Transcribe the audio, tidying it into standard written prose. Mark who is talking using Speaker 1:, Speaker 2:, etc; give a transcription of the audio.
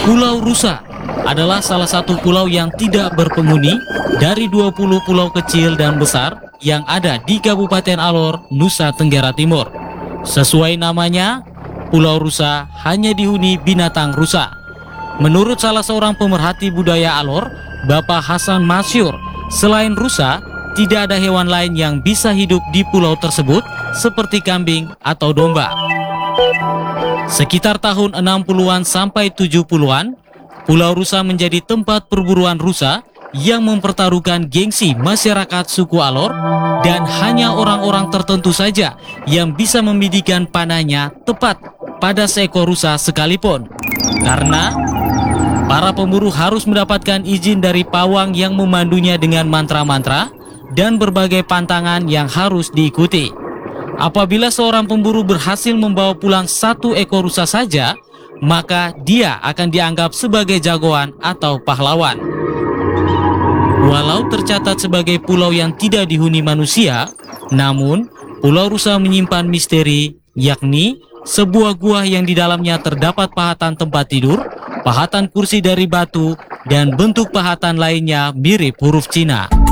Speaker 1: Pulau Rusa adalah salah satu pulau yang tidak berpenghuni dari 20 pulau kecil dan besar yang ada di Kabupaten Alor, Nusa Tenggara Timur. Sesuai namanya, Pulau Rusa hanya dihuni binatang rusa. Menurut salah seorang pemerhati budaya Alor, Bapak Hasan Masyur, selain rusa, tidak ada hewan lain yang bisa hidup di pulau tersebut seperti kambing atau domba. Sekitar tahun 60-an sampai 70-an, Pulau Rusa menjadi tempat perburuan rusa yang mempertaruhkan gengsi masyarakat suku Alor, dan hanya orang-orang tertentu saja yang bisa membidikan panahnya tepat pada seekor rusa sekalipun. Karena para pemburu harus mendapatkan izin dari pawang yang memandunya dengan mantra-mantra dan berbagai pantangan yang harus diikuti. Apabila seorang pemburu berhasil membawa pulang satu ekor rusa saja, maka dia akan dianggap sebagai jagoan atau pahlawan. Walau tercatat sebagai pulau yang tidak dihuni manusia, namun Pulau Rusa menyimpan misteri, yakni sebuah gua yang di dalamnya terdapat pahatan tempat tidur, pahatan kursi dari batu, dan bentuk pahatan lainnya mirip huruf Cina.